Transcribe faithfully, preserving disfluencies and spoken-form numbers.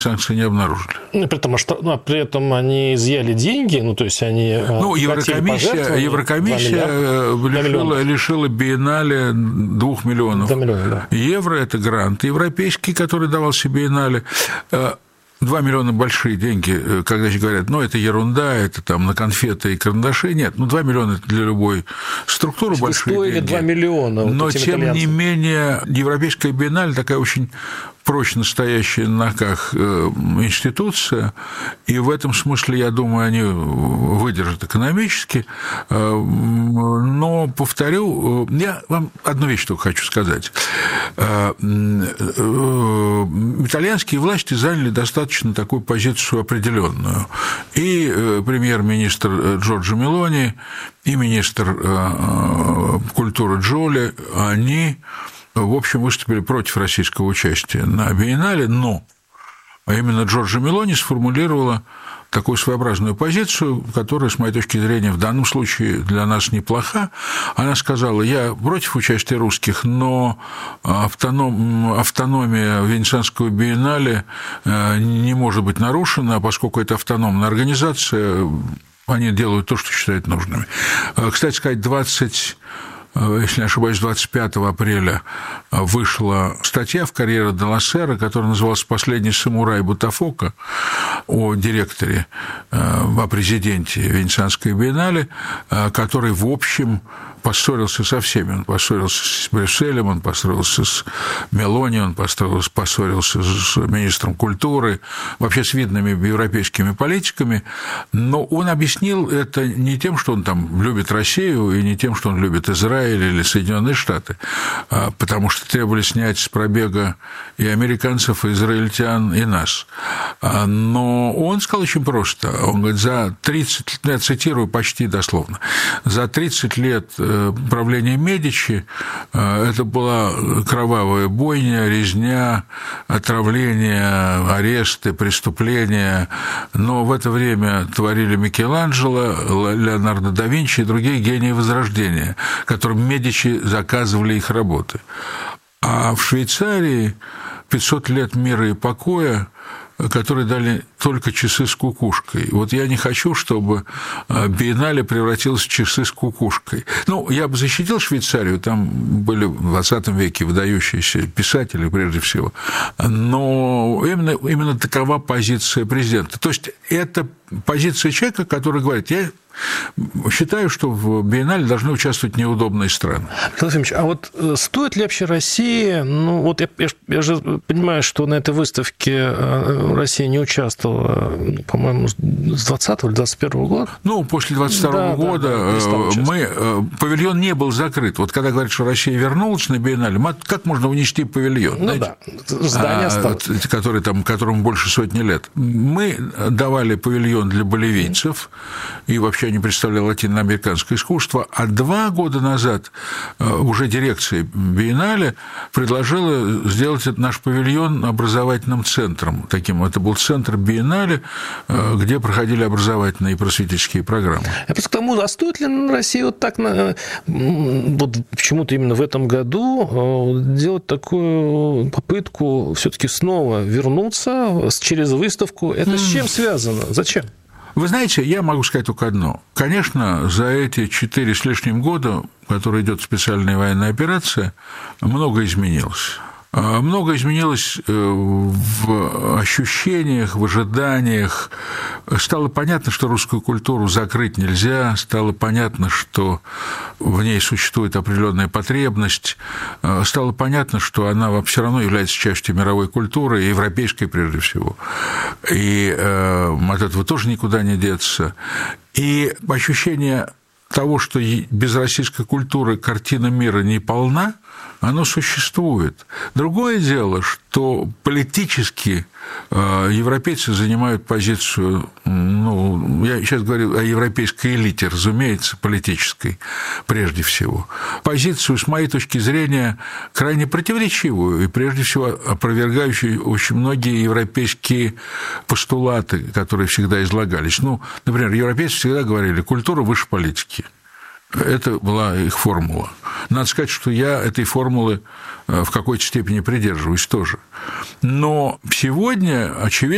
санкции не обнаружили. Ну, при этом, ну, при этом они изъяли деньги, ну, то есть они... Ну, Еврокомиссия, Еврокомиссия лишила, лишила Биеннале двух миллионов миллиона, да. евро. Это грант европейский, который давался Биеннале. Два миллиона большие деньги, когда говорят, ну, это ерунда, это там на конфеты и карандаши. Нет, ну, два миллиона – это для любой структуры большие стоили деньги. два миллиона. Вот но, тем итальянцам. Не менее, Европейская биеннале такая очень прочно стоящая на ногах институция, и в этом смысле, я думаю, они выдержат экономически. Но, повторю, я вам одну вещь только хочу сказать. Итальянские власти заняли достаточно такую позицию определенную. И премьер-министр Джорджо Мелони, и министр культуры Джоли, они... в общем, выступили против российского участия на биеннале, но именно Джорджо Мелони сформулировала такую своеобразную позицию, которая, с моей точки зрения, в данном случае для нас неплоха. Она сказала, я против участия русских, но автоном, автономия Венецианского биеннале не может быть нарушена, поскольку это автономная организация, они делают то, что считают нужными. Кстати сказать, двадцать... если не ошибаюсь, двадцать пятого апреля вышла статья в «Корьеро делла Сера», которая называлась «Последний самурай Бутафока», о директоре, о президенте Венецианской биеннале, который, в общем, поссорился со всеми. Он поссорился с Брюсселем, он поссорился с Мелони, он поссорился, поссорился с министром культуры, вообще с видными европейскими политиками, но он объяснил это не тем, что он там любит Россию, и не тем, что он любит Израиль или Соединенные Штаты, потому что требовали снять с пробега и американцев, и израильтян, и нас. Но он сказал очень просто. Он говорит, за тридцать, я цитирую почти дословно, за тридцать лет правления Медичи это была кровавая бойня, резня, отравление, аресты, преступления, но в это время творили Микеланджело, Леонардо да Винчи и другие гении Возрождения, которым Медичи заказывали их работы. А в Швейцарии пятьсот лет мира и покоя, которые дали только часы с кукушкой. Вот я не хочу, чтобы биеннале превратилось в часы с кукушкой. Ну, я бы защитил Швейцарию, там были в двадцатом веке выдающиеся писатели, прежде всего, но именно, именно такова позиция президента. То есть это позиция человека, который говорит, я считаю, что в биеннале должны участвовать неудобные страны. Михаил Ефимович, а вот стоит ли вообще России, ну вот я, я, я же понимаю, что на этой выставке Россия не участвовала, по-моему, с двадцатого или двадцать первого года? Ну, после двадцать второго да, года да, да, мы, павильон не был закрыт. Вот когда говорят, что Россия вернулась на биеннале, как можно внести павильон? Ну знаете, да, здание осталось. Который, там, которому больше сотни лет. Мы давали павильон для боливийцев, и вообще не представлял латиноамериканское искусство, а два года назад уже дирекция биеннале предложила сделать этот наш павильон образовательным центром. Таким. Это был центр биеннале, где проходили образовательные и просветительские программы. Я просто к тому, а стоит ли Россия вот так, вот почему-то именно в этом году делать такую попытку все-таки снова вернуться через выставку? Это с чем связано? Зачем? Вы знаете, я могу сказать только одно. Конечно, за эти четыре с лишним года, которые идет специальная военная операция, много изменилось. Много изменилось в ощущениях, в ожиданиях. Стало понятно, что русскую культуру закрыть нельзя, стало понятно, что в ней существует определенная потребность, стало понятно, что она все равно является частью мировой культуры, европейской прежде всего. И от этого тоже никуда не деться. И ощущение того, что без российской культуры картина мира не полна, оно существует. Другое дело, что политически европейцы занимают позицию, ну, я сейчас говорю о европейской элите, разумеется, политической прежде всего, позицию, с моей точки зрения, крайне противоречивую и, прежде всего, опровергающую очень многие европейские постулаты, которые всегда излагались. Ну, например, европейцы всегда говорили, культура выше политики. Это была их формула. Надо сказать, что я этой формулы в какой-то степени придерживаюсь тоже. Но сегодня, очевидно,